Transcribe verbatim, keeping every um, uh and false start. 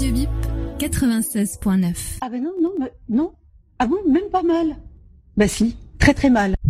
Radio Bip quatre-vingt-seize point neuf. Ah ben non, non, mais- non. Ah bon, même pas mal. Bah si, très très mal.